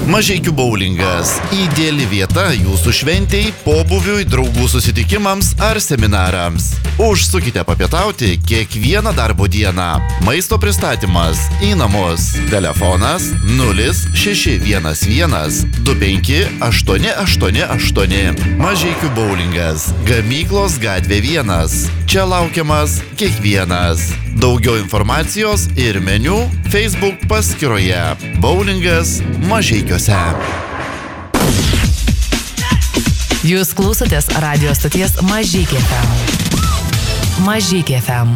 Mažeikių boulingas – ideali vieta jūsų šventei, pobūviui, draugų susitikimams ar seminarams. Užsukite papietauti kiekvieną darbo dieną. Maisto pristatymas į namus. Telefonas 0611 25 888. Mažeikių boulingas. Gamyklos gatvė 1. Čia laukiamas kiekvienas. Daugiau informacijos ir meniu Facebook paskyroje. Boulingas Mažeikiuose. Jūs klausotės radio stoties Mažeikiai FM. Mažeikiai FM.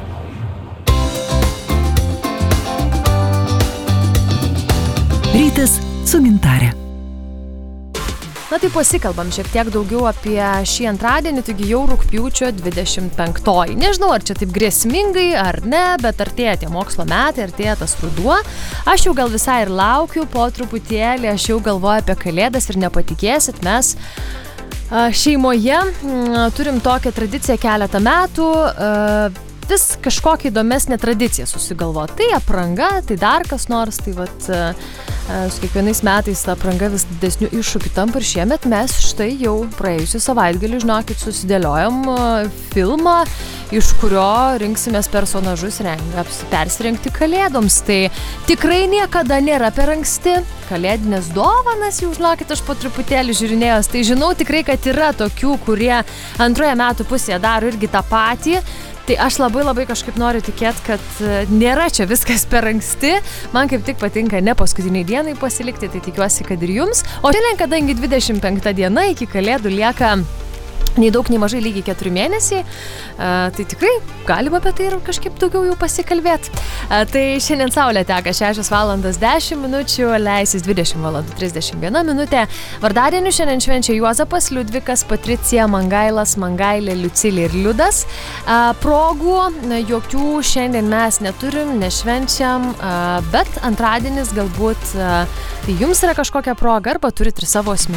Rytas su Gintarė. Na tai pasikalbam šiek tiek daugiau apie šį antradienį, taigi jau rugpjūčio 25. Nežinau, ar čia taip grėsmingai ar ne, bet artėja tie mokslo metai, artėja tas ruduo. Aš jau gal visai ir laukiu, po truputėlį aš jau galvoju apie Kalėdas ir nepatikėsit, mes šeimoje turim tokią tradiciją keletą metų, vis kažkokią įdomesnę tradiciją susigalvoti. Tai apranga, tai dar kas nors, tai vat su kiekvienais metais ta apranga vis didesnių iššūkių tampa ir šiemet mes štai jau praėjusią savaitgalį, žinokit, susidėliojom filmą, iš kurio rinksimės personažus persirengti kalėdoms. Tai tikrai niekada nėra per anksti. Kalėdinės dovanas jau, žinokit, aš po truputėlį žiūrinėjos, tai žinau tikrai, kad yra tokių, kurie antroje metų pusėje daro irgi tą patį. Tai aš labai kažkaip noriu tikėti, kad nėra čia viskas per anksti. Man kaip tik patinka ne paskutiniai dienai pasilikti, tai tikiuosi, kad ir jums. O šiandien, kadangi 25 diena iki Kalėdų lieka nei daug, nei mažai lygiai 4 mėnesiai, tai tikrai galima apie tai ir kažkaip daugiau jau pasikalbėti. Tai šiandien saulė teka 6:10 minučių, leisis 20:31. Vardadienį šiandien švenčia Juozapas, Liudvikas, Patricija, Mangailas, Mangailė, Liucilė ir Liudas. Progų jokių šiandien mes neturim, nešvenčiam, bet antradienis galbūt jums yra kažkokia proga arba turit ir savo asmenį.